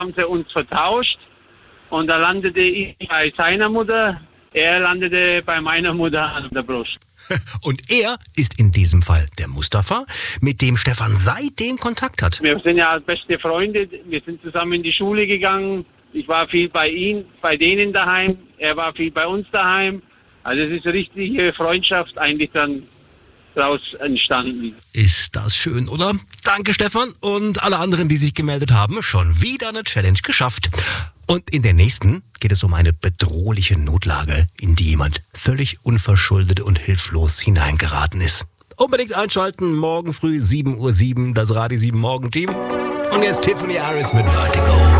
haben sie uns vertauscht und da landete ich bei seiner Mutter, er landete bei meiner Mutter an der Brust. Und er ist in diesem Fall der Mustafa, mit dem Stefan seitdem Kontakt hat. Wir sind ja beste Freunde, wir sind zusammen in die Schule gegangen. Ich war viel bei denen daheim, er war viel bei uns daheim. Also es ist eine richtige Freundschaft eigentlich dann daraus entstanden. Ist das schön, oder? Danke, Stefan, und alle anderen, die sich gemeldet haben. Schon wieder eine Challenge geschafft. Und in der nächsten geht es um eine bedrohliche Notlage, in die jemand völlig unverschuldet und hilflos hineingeraten ist. Unbedingt einschalten, morgen früh 7:07 Uhr, das Radio 7 Morgenteam. Und jetzt Tiffany Harris mit Vertigo.